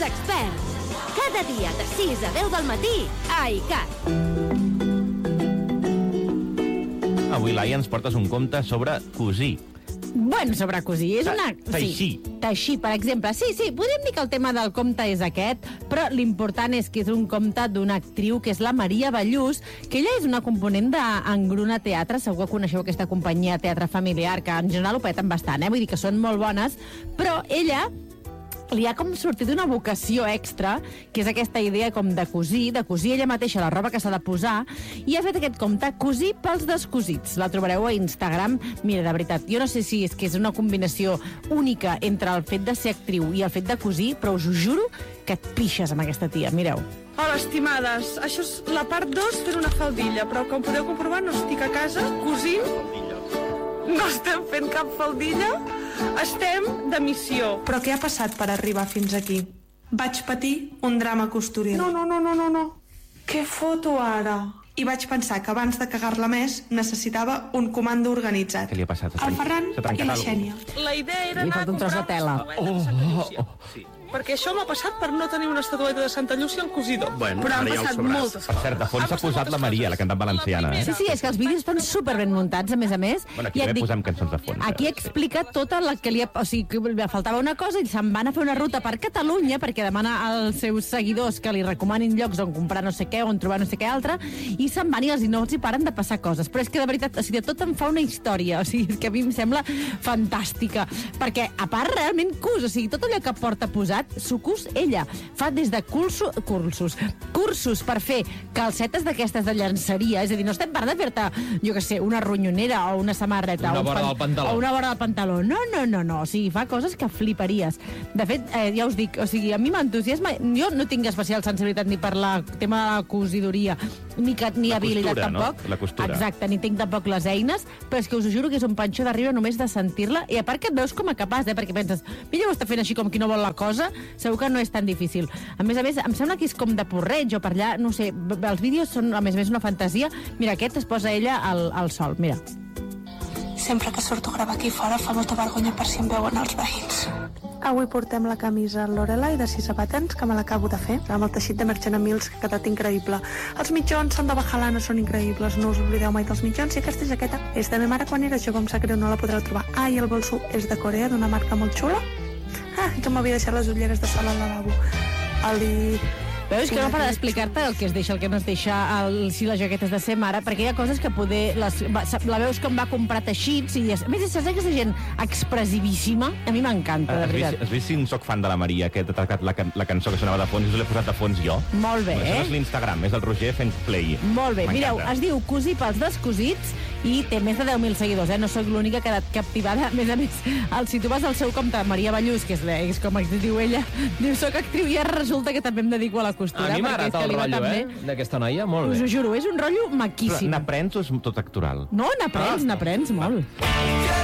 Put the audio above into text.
Els experts. Cada dia de 6 a 10 del matí a ICAT. Avui, Laia, ens portes un conte sobre cosir. Bueno, sobre cosir, és una... Teixir. Sí, teixir, per exemple. Sí, podríem dir que el tema del conte és aquest, però l'important és que és un conte d'una actriu que és la Maria Ballús, que ella és una component d'Engruna Teatre. Segur que coneixeu aquesta companyia teatre familiar, que en general ho peten bastant, Vull dir que són molt bones, però ella li ha com sortit una vocació extra, que és aquesta idea com de cosir ella mateixa la roba que s'ha de posar, i ha fet aquest compte, Cosir pels descosits. La trobareu a Instagram. Mira, de veritat, jo no sé si és que és una combinació única entre el fet de ser actriu i el fet de cosir, però us ho juro que et pixes amb aquesta tia. Mireu. Hola, estimades. Això és la part 2 fent una faldilla, però com podeu comprovar no estic a casa cosint. No estem fent cap faldilla. Estem de missió. Però què ha passat per arribar fins aquí? Vaig patir un drama costuril. No. Què foto ara? I vaig pensar que abans de cagar-la més necessitava un comando organitzat. Què li ha passat? El Ferran i la Xènia. La idea era Li anar a falta un tros de comprar tela. Sí. Perquè això m'ha passat per no tenir una estatueta de Santa Llúcia al cosidor. Bueno, però han ara ja ho passat sabràs. moltes Per cert, de fons s'ha posat la Maria, la cantant valenciana, Sí, és que els vídeos estan superben muntats, a més. Bueno, aquí I et també dic, posem cançons de fons. aquí explica tota la que li ha... O sigui, que li faltava una cosa i se'n van a fer una ruta per Catalunya perquè demana als seus seguidors que li recomanin llocs on comprar no sé què, on trobar no sé què altre, i se'n van i no els hi paren de passar coses. Però és que, de veritat, o sigui, de tot em fa una història. O sigui, que a mi em sembla fantàstica. Perquè, a part, realment cus. O sigui, tot allò que porta posat, s'ho cus ella. Fa des de cursos per fer calcetes d'aquestes de llançaria. És a dir, no estem parlant de fer-te, jo què sé, una ronyonera o una samarreta. Una vora del pantaló. O una vora del pantaló. No. O sigui, fa coses que fliparies. De fet, ja us dic, o sigui, a mi m'entusiasma. Jo no tinc especial sensibilitat ni per la tema de la cosidoria, ni habilitat costura, tampoc. No? La costura. Exacte, ni tinc tampoc les eines, però és que us ho juro que és un panxó d'arriba només de sentir-la, i a part que et veus com a capaç, perquè penses, mira, ho està fent així com qui no vol la cosa, segur que no és tan difícil. A més, em sembla que és com de porreig o per allà, no sé, els vídeos són, a més, una fantasia. Mira, aquest es posa ella al sol, mira. Sempre que surto a gravar aquí fora fa molta vergonya per si em veuen els veïns. Avui portem la camisa Lorelai de 6 batents, que me l'acabo de fer, amb el teixit de Merchant Mills, que ha quedat increïble. Els mitjons són de Bajalana, són increïbles, no us oblideu mai dels mitjons. I aquesta jaqueta és de ma mare quan era jove, em sap greu, no la podreu trobar. I el bolso és de Corea, d'una marca molt xula. Que m'havia deixat les ulleres de sol al lavabo. Veus que no para d'explicar-te el que es deixa, el que no es deixa, si les jaquetes de ser mare, perquè hi ha coses que poder... La veus com va comprar teixits i... A més, saps aquesta gent expressivíssima? A mi m'encanta, de veritat. Has vist si soc fan de la Maria, que t'ha tocat la cançó que sonava de fons i us l'he posat de fons jo? Molt bé, Això no és l'Instagram, és el Roger fent play. Molt bé, mireu, es diu Cosir pels descosits i té més de 10.000 seguidors, No soc l'única que ha quedat captivada. A més, si tu vas al seu compte, Maria Ballús, que és com es diu ella, diu, soc actriu i ara resulta que també em dedico a la costura. A mi m'ha agradat el rotllo, d'aquesta noia, molt bé. Us ho juro, és un rotllo maquíssim. Però n'aprens o és tot actoral? No, n'aprens molt.